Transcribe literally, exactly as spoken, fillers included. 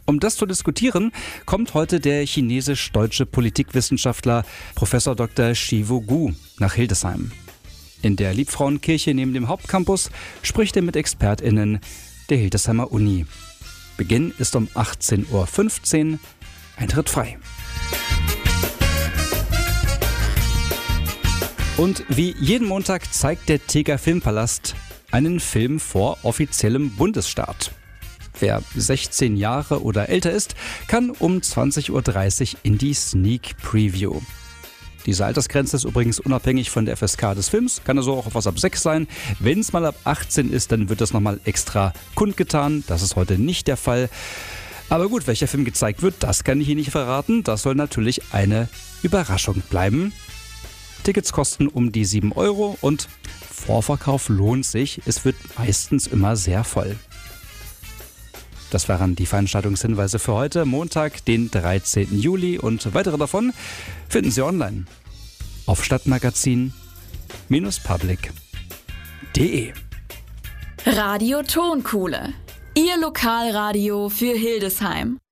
Um das zu diskutieren, kommt heute der chinesisch-deutsche Politikwissenschaftler Professor Doktor Shivu Gu nach Hildesheim. In der Liebfrauenkirche neben dem Hauptcampus spricht er mit ExpertInnen der Hildesheimer Uni. Beginn ist um achtzehn Uhr fünfzehn, Eintritt frei. Und wie jeden Montag zeigt der Teger Filmpalast einen Film vor offiziellem Bundesstart. Wer sechzehn Jahre oder älter ist, kann um zwanzig Uhr dreißig in die Sneak Preview. Diese Altersgrenze ist übrigens unabhängig von der F S K des Films, kann also auch auf was ab sechs sein. Wenn es mal ab achtzehn ist, dann wird das nochmal extra kundgetan. Das ist heute nicht der Fall. Aber gut, welcher Film gezeigt wird, das kann ich Ihnen nicht verraten. Das soll natürlich eine Überraschung bleiben. Tickets kosten um die sieben Euro und Vorverkauf lohnt sich. Es wird meistens immer sehr voll. Das waren die Veranstaltungshinweise für heute, Montag, den dreizehnten Juli. Und weitere davon finden Sie online auf stadtmagazin Bindestrich public punkt de. Radio Tonkuhle. Ihr Lokalradio für Hildesheim.